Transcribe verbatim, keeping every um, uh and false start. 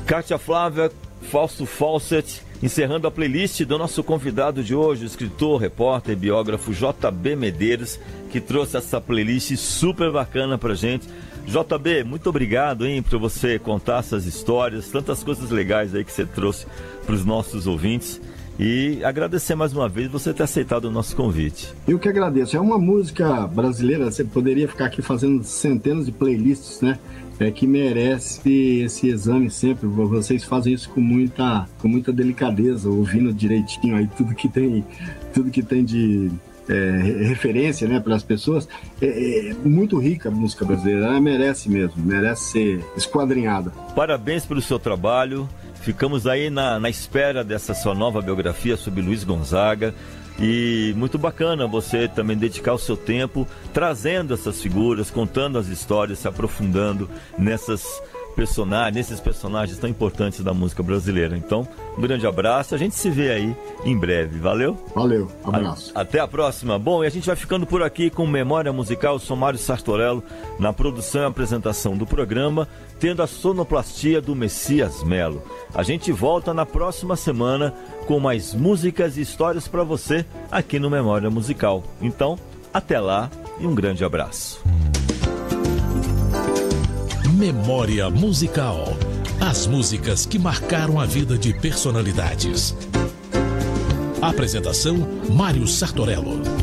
Kátia Flávia, Fausto Fawcett, encerrando a playlist do nosso convidado de hoje, o escritor, repórter e biógrafo J B Medeiros, que trouxe essa playlist super bacana pra gente. J B, muito obrigado, hein, por você contar essas histórias, tantas coisas legais aí que você trouxe para os nossos ouvintes. E agradecer mais uma vez você ter aceitado o nosso convite. Eu que agradeço. É uma música brasileira, você poderia ficar aqui fazendo centenas de playlists, né? É, que merece esse exame sempre. Vocês fazem isso com muita, com muita delicadeza, ouvindo direitinho aí tudo que tem, tudo que tem de é, referência, né, para as pessoas. É, é muito rica a música brasileira, ela merece mesmo, merece ser esquadrinhada. Parabéns pelo seu trabalho. Ficamos aí na, na espera dessa sua nova biografia sobre Luiz Gonzaga. E muito bacana você também dedicar o seu tempo trazendo essas figuras, contando as histórias, se aprofundando nessas personagens, nesses personagens tão importantes da música brasileira. Então, um grande abraço, a gente se vê aí em breve, valeu? Valeu, abraço. A, até a próxima. Bom, e a gente vai ficando por aqui com Memória Musical, sou Mário Sartorello, na produção e apresentação do programa, tendo a sonoplastia do Messias Melo. A gente volta na próxima semana com mais músicas e histórias para você aqui no Memória Musical. Então, até lá e um grande abraço. Memória Musical. As músicas que marcaram a vida de personalidades. Apresentação: Mário Sartorello.